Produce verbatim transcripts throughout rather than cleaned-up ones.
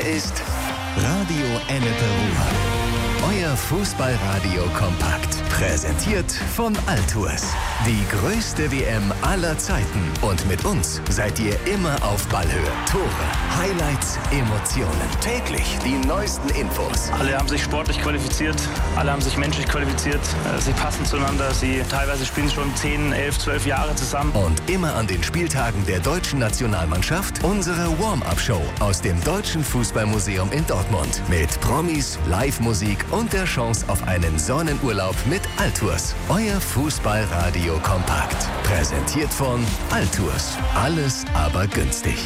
ist Radio Ennepe Ruhr. Euer Fußballradio kompakt. Präsentiert von Altours. Die größte W M aller Zeiten. Und mit uns seid ihr immer auf Ballhöhe. Tore, Highlights, Emotionen. Täglich die neuesten Infos. Alle haben sich sportlich qualifiziert. Alle haben sich menschlich qualifiziert. Sie passen zueinander. Sie teilweise spielen schon zehn, elf, zwölf Jahre zusammen. Und immer an den Spieltagen der deutschen Nationalmannschaft unsere Warm-Up-Show aus dem Deutschen Fußballmuseum in Dortmund. Mit Promis, Live-Musik und der Chance auf einen Sonnenurlaub mit Altours. Euer Fußballradio kompakt. Präsentiert von Altours. Alles aber günstig.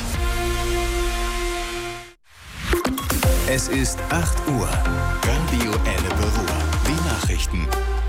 Es ist acht Uhr. Radio Ennepe Ruhr. Die Nachrichten.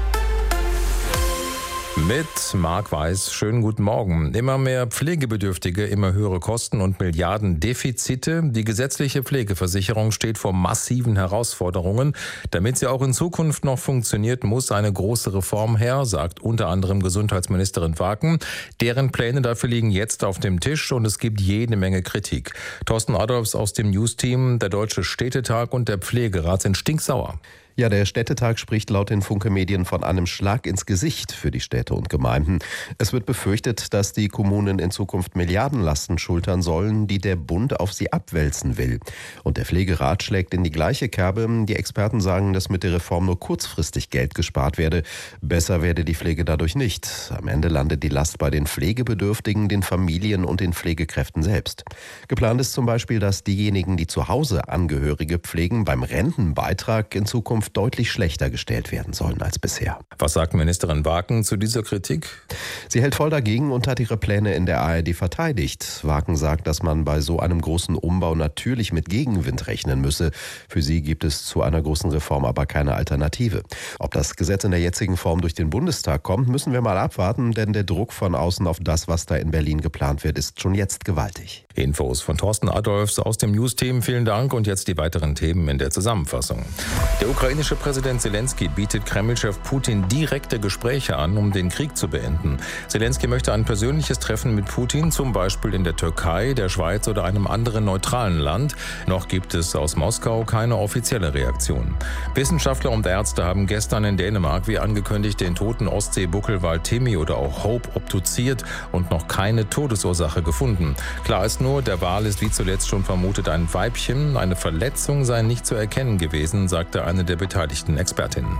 Mit Marc Weiß, schönen guten Morgen. Immer mehr Pflegebedürftige, immer höhere Kosten und Milliardendefizite. Die gesetzliche Pflegeversicherung steht vor massiven Herausforderungen. Damit sie auch in Zukunft noch funktioniert, muss eine große Reform her, sagt unter anderem Gesundheitsministerin Waken. Deren Pläne dafür liegen jetzt auf dem Tisch und es gibt jede Menge Kritik. Thorsten Adolfs aus dem News-Team, der Deutsche Städtetag und der Pflegerat sind stinksauer. Ja, der Städtetag spricht laut den Funke-Medien von einem Schlag ins Gesicht für die Städte und Gemeinden. Es wird befürchtet, dass die Kommunen in Zukunft Milliardenlasten schultern sollen, die der Bund auf sie abwälzen will. Und der Pflegerat schlägt in die gleiche Kerbe. Die Experten sagen, dass mit der Reform nur kurzfristig Geld gespart werde. Besser werde die Pflege dadurch nicht. Am Ende landet die Last bei den Pflegebedürftigen, den Familien und den Pflegekräften selbst. Geplant ist zum Beispiel, dass diejenigen, die zu Hause Angehörige pflegen, beim Rentenbeitrag in Zukunft deutlich schlechter gestellt werden sollen als bisher. Was sagt Ministerin Waken zu dieser Kritik? Sie hält voll dagegen und hat ihre Pläne in der A R D verteidigt. Waken sagt, dass man bei so einem großen Umbau natürlich mit Gegenwind rechnen müsse. Für sie gibt es zu einer großen Reform aber keine Alternative. Ob das Gesetz in der jetzigen Form durch den Bundestag kommt, müssen wir mal abwarten, denn der Druck von außen auf das, was da in Berlin geplant wird, ist schon jetzt gewaltig. Infos von Thorsten Adolfs aus dem News-Team. Vielen Dank und jetzt die weiteren Themen in der Zusammenfassung. Der ukrainische Präsident Zelensky bietet Kreml-Chef Putin direkte Gespräche an, um den Krieg zu beenden. Zelensky möchte ein persönliches Treffen mit Putin, zum Beispiel in der Türkei, der Schweiz oder einem anderen neutralen Land. Noch gibt es aus Moskau keine offizielle Reaktion. Wissenschaftler und Ärzte haben gestern in Dänemark, wie angekündigt, den toten Ostsee-Buckelwal Timmy oder auch Hope obduziert und noch keine Todesursache gefunden. Klar ist nur, der Wal ist wie zuletzt schon vermutet ein Weibchen. Eine Verletzung sei nicht zu erkennen gewesen, sagte eine der beteiligten Expertinnen.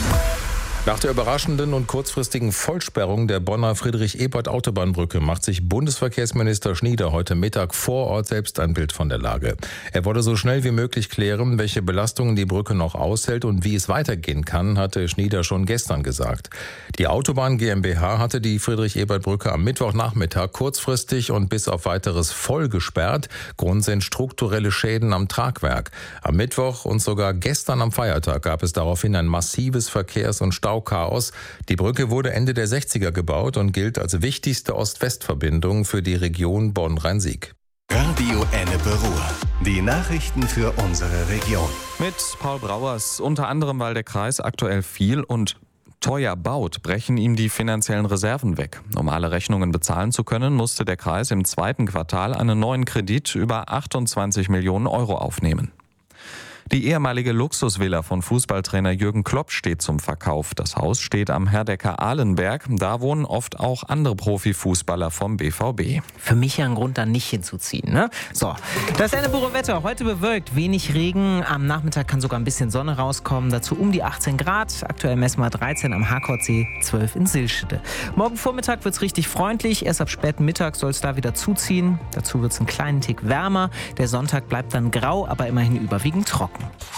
Nach der überraschenden und kurzfristigen Vollsperrung der Bonner Friedrich-Ebert-Autobahnbrücke macht sich Bundesverkehrsminister Schnieder heute Mittag vor Ort selbst ein Bild von der Lage. Er wolle so schnell wie möglich klären, welche Belastungen die Brücke noch aushält und wie es weitergehen kann, hatte Schnieder schon gestern gesagt. Die Autobahn GmbH hatte die Friedrich-Ebert-Brücke am Mittwochnachmittag kurzfristig und bis auf weiteres voll gesperrt. Grund sind strukturelle Schäden am Tragwerk. Am Mittwoch und sogar gestern am Feiertag gab es daraufhin ein massives Verkehrs- und Stau Chaos. Die Brücke wurde Ende der sechziger gebaut und gilt als wichtigste Ost-West-Verbindung für die Region Bonn-Rhein-Sieg. Radio Ennepe Ruhr. Die Nachrichten für unsere Region. Mit Paul Brauers. Unter anderem, weil der Kreis aktuell viel und teuer baut, brechen ihm die finanziellen Reserven weg. Um alle Rechnungen bezahlen zu können, musste der Kreis im zweiten Quartal einen neuen Kredit über achtundzwanzig Millionen Euro aufnehmen. Die ehemalige Luxusvilla von Fußballtrainer Jürgen Klopp steht zum Verkauf. Das Haus steht am Herdecker Ahlenberg. Da wohnen oft auch andere Profifußballer vom B V B. Für mich ja ein Grund, da nicht hinzuziehen, ne? So, das Ennepe Wetter. Heute bewölkt, wenig Regen. Am Nachmittag kann sogar ein bisschen Sonne rauskommen. Dazu um die achtzehn Grad. Aktuell messen wir dreizehn am Harkordsee, zwölf in Silschede. Morgen Vormittag wird es richtig freundlich. Erst ab späten Mittag soll es da wieder zuziehen. Dazu wird es einen kleinen Tick wärmer. Der Sonntag bleibt dann grau, aber immerhin überwiegend trocken.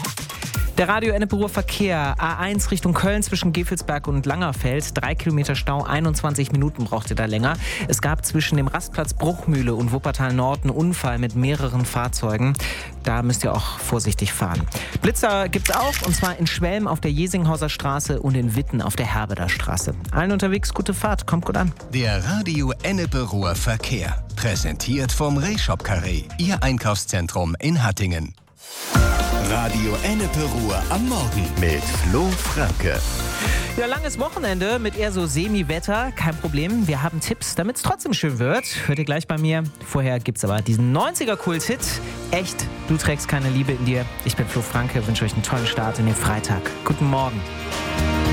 Der Radio Ennepe Ruhr Verkehr. A eins Richtung Köln zwischen Gevelsberg und Langerfeld. Drei Kilometer Stau, einundzwanzig Minuten braucht ihr da länger. Es gab zwischen dem Rastplatz Bruchmühle und Wuppertal Nord einen Unfall mit mehreren Fahrzeugen. Da müsst ihr auch vorsichtig fahren. Blitzer gibt's auch, und zwar in Schwelm auf der Jesinghauser Straße und in Witten auf der Herberder Straße. Allen unterwegs gute Fahrt, kommt gut an. Der Radio Ennepe Ruhr Verkehr. Präsentiert vom Rehshop Carré, Ihr Einkaufszentrum in Hattingen. Radio Ennepe Ruhr am Morgen mit Flo Franke. Ja, langes Wochenende mit eher so Semi-Wetter. Kein Problem, wir haben Tipps, damit es trotzdem schön wird. Hört ihr gleich bei mir. Vorher gibt's aber diesen neunziger-Kult-Hit. Echt, du trägst keine Liebe in dir. Ich bin Flo Franke, wünsche euch einen tollen Start in den Freitag. Guten Morgen.